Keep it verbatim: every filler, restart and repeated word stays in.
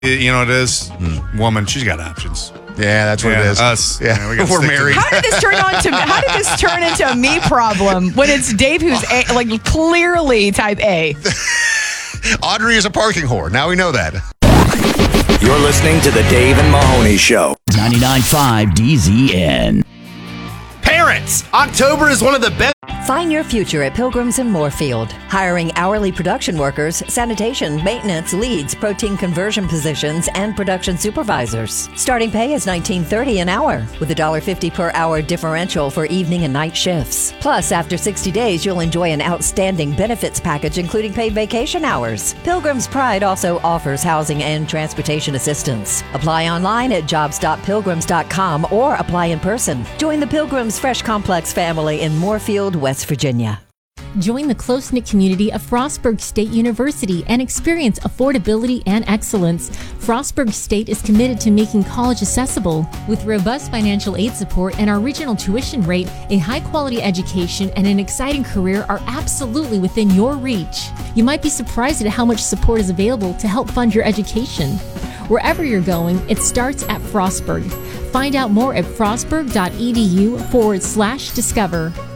You know what it is? Hmm. Woman, she's got options. Yeah, that's what yeah, it is. Us. Yeah, yeah we we're married. How did this turn on to? How did this turn into a me problem when it's Dave who's a, like clearly type A? Audrey is a parking whore. Now we know that. You're listening to the Dave and Mahoney Show. ninety-nine point five D Z N. Parents, October is one of the best. Find your future at Pilgrims in Moorfield. Hiring hourly production workers, sanitation, maintenance, leads, protein conversion positions, and production supervisors. Starting pay is nineteen thirty an hour, with a one dollar fifty per hour differential for evening and night shifts. Plus, after sixty days, you'll enjoy an outstanding benefits package, including paid vacation hours. Pilgrim's Pride also offers housing and transportation assistance. Apply online at jobs dot pilgrims dot com or apply in person. Join the Pilgrims Fresh Complex family in Moorfield, West Virginia. Join the close-knit community of Frostburg State University and experience affordability and excellence. Frostburg State is committed to making college accessible. With robust financial aid support and our regional tuition rate, a high-quality education and an exciting career are absolutely within your reach. You might be surprised at how much support is available to help fund your education. Wherever you're going, it starts at Frostburg. Find out more at frostburg dot e d u forward slash discover.